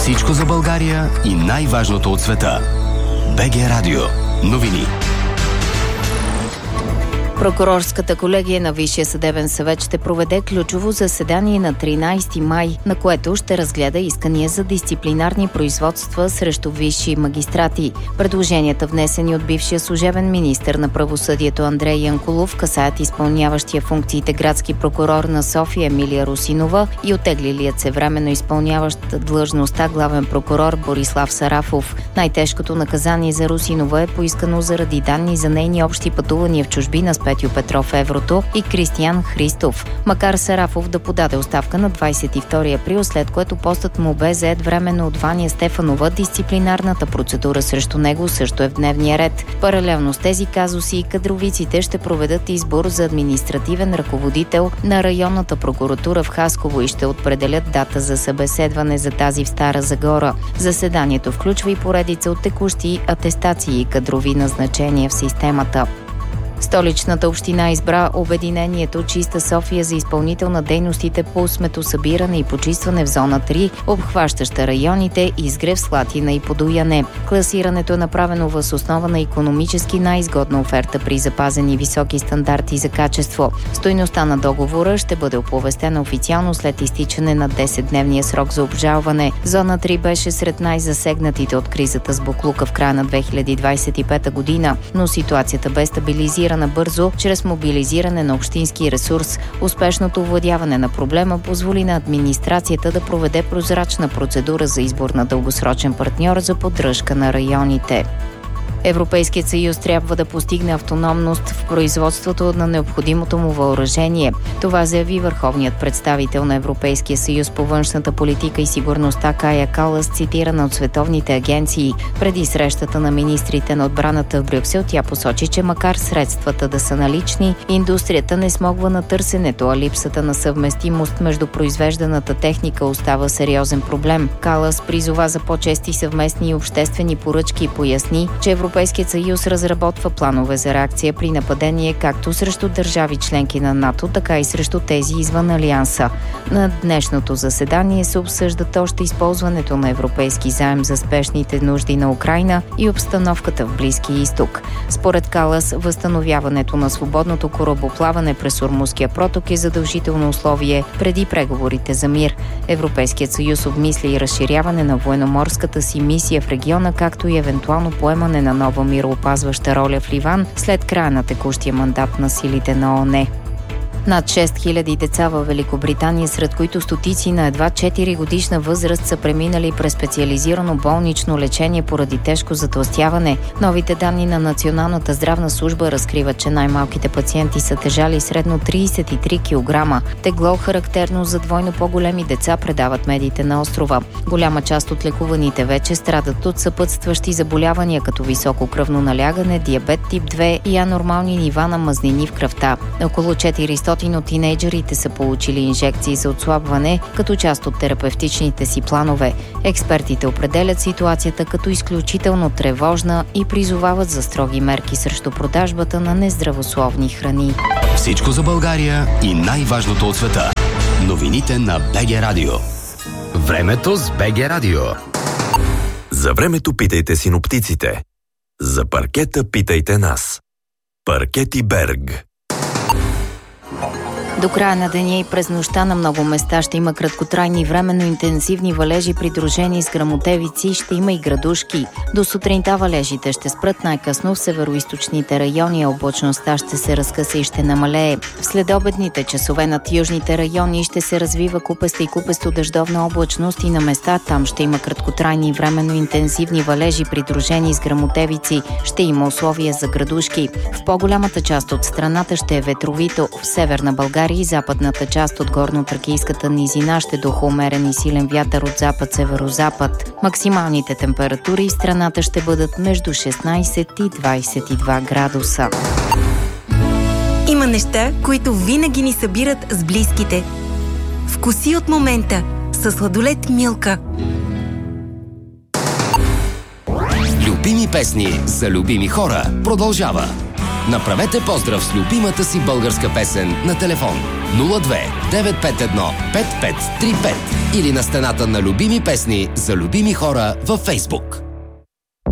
Всичко за България и най-важното от света. БГ Радио. Новини. Прокурорската колегия на Висшия съдебен съвет ще проведе ключово заседание на 13 май, на което ще разгледа искания за дисциплинарни производства срещу висши магистрати. Предложенията, внесени от бившия служебен министър на правосъдието Андрей Янкулов, касаят изпълняващия функциите градски прокурор на София Емилия Русинова и оттеглилият се временно изпълняващ длъжността главен прокурор Борислав Сарафов. Най-тежкото наказание за Русинова е поискано заради данни за нейни общи пътувания в чужбина с Петю Петров Еврото и Кристиян Христов. Макар Сарафов да подаде оставка на 22 април, след което постът му бе зает временно от Ваня Стефанова, дисциплинарната процедура срещу него също е в дневния ред. Паралелно с тези казуси, кадровиците ще проведат избор за административен ръководител на районната прокуратура в Хасково и ще определят дата за събеседване за тази в Стара Загора. Заседанието включва и поредица от текущи атестации и кадрови назначения в системата. Столичната община избра обединението Чиста София за изпълнител на дейностите по сметосъбиране и почистване в зона 3, обхващаща районите Изгрев, Слатина и Подуяне. Класирането е направено въз основа на икономически най-изгодна оферта при запазени високи стандарти за качество. Стойността на договора ще бъде оповестена официално след изтичане на 10-дневния срок за обжалване. Зона 3 беше сред най-засегнатите от кризата с боклука в края на 2025 година, но ситуацията бе стабилизирана бързо чрез мобилизиране на общински ресурс. Успешното овладяване на проблема позволи на администрацията да проведе прозрачна процедура за избор на дългосрочен партньор за поддръжка на районите. Европейският съюз трябва да постигне автономност в производството на необходимото му въоръжение. Това заяви върховният представител на Европейския съюз по външната политика и сигурността Кая Калас, цитирана от световните агенции. Преди срещата на министрите на отбраната в Брюксел, тя посочи, че макар средствата да са налични, индустрията не смогва на търсенето, а липсата на съвместимост между произвежданата техника остава сериозен проблем. Калас призова за по-чести съвместни и обществени поръчки и поясни, че Европейският съюз разработва планове за реакция при нападение както срещу държави членки на НАТО, така и срещу тези извън Алианса. На днешното заседание се обсъждат още използването на европейски заем за спешните нужди на Украйна и обстановката в Близкия изток. Според Калас, възстановяването на свободното корабоплаване през Ормузския проток е задължително условие преди преговорите за мир. Европейският съюз обмисля и разширяване на военноморската си мисия в региона, както и евентуално поемане на нова мироопазваща роля в Ливан след края на текущия мандат на силите на ООН. Над 6000 деца във Великобритания, сред които стотици на едва 4 годишна възраст, са преминали през специализирано болнично лечение поради тежко затлъстяване. Новите данни на Националната здравна служба разкриват, че най-малките пациенти са тежали средно 33 кг. Тегло, характерно за двойно по-големи деца, предават медиите на острова. Голяма част от лекуваните вече страдат от съпътстващи заболявания, като високо кръвно налягане, диабет тип 2 и анормални нива на мазнини в кръвта. Около 400 от тинейджерите са получили инжекции за отслабване като част от терапевтичните си планове. Експертите определят ситуацията като изключително тревожна и призовават за строги мерки срещу продажбата на нездравословни храни. Всичко за България и най-важното от света. Новините на БГ Радио. Времето с БГ Радио. За времето питайте синоптиците. За паркета питайте нас. Паркети Берг. До края на деня и през нощта на много места ще има краткотрайни временно интензивни валежи, придружени с гръмотевици, ще има и градушки. До сутринта валежите ще спрат най-късно в североизточните райони, а облачността ще се разкъса и ще намалее. В следобедните часове над южните райони ще се развива купеста и купесто дъждовна облачност и на места там ще има краткотрайни временно интензивни валежи, придружени с гръмотевици. Ще има условия за градушки. В по-голямата част от страната ще е ветровито. В Северна България и западната част от горно-тракийската низина ще духа умерен и силен вятър от запад-северозапад. Максималните температури в страната ще бъдат между 16 и 22 градуса. Има неща, които винаги ни събират с близките. Вкуси от момента със сладолед Милка. Любими песни за любими хора продължава. Направете поздрав с любимата си българска песен на телефон 02 951 5535 или на стената на любими песни за любими хора във Фейсбук.